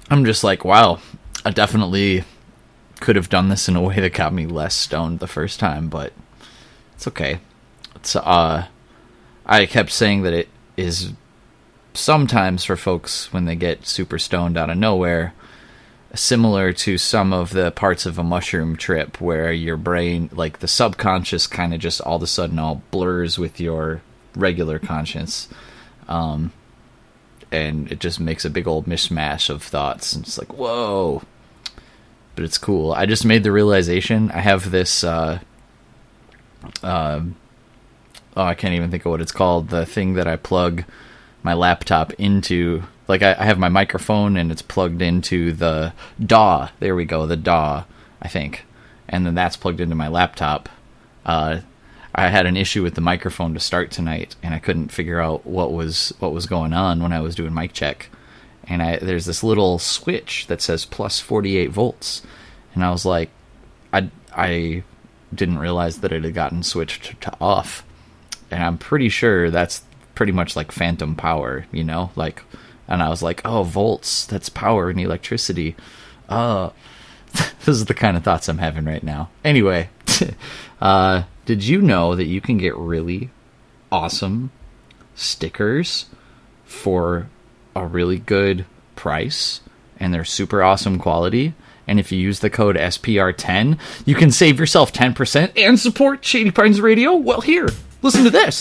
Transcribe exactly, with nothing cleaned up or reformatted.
I'm just like, wow, I definitely could have done this in a way that got me less stoned the first time, but it's okay. It's, uh, I kept saying that it is sometimes for folks when they get super stoned out of nowhere, similar to some of the parts of a mushroom trip where your brain, like the subconscious, kind of just all of a sudden all blurs with your regular conscience. Um, and it just makes a big old mishmash of thoughts. And it's like, whoa. But it's cool. I just made the realization. I have this, uh, uh, oh, I can't even think of what it's called. The thing that I plug my laptop into. Like, I, I have my microphone, and it's plugged into the D A W. There we go, the D A W, I think. And then that's plugged into my laptop. Uh, I had an issue with the microphone to start tonight, and I couldn't figure out what was what was going on when I was doing mic check. And I, there's this little switch that says plus forty-eight volts. And I was like, I, I didn't realize that it had gotten switched to off. And I'm pretty sure that's pretty much like phantom power, you know? Like, and I was like, oh, volts, that's power and electricity. Uh, this is the kind of thoughts I'm having right now. Anyway, uh, did you know that you can get really awesome stickers for a really good price, and they're super awesome quality? And if you use the code S P R ten, you can save yourself ten percent and support Shady Pines Radio. Well, here, listen to this.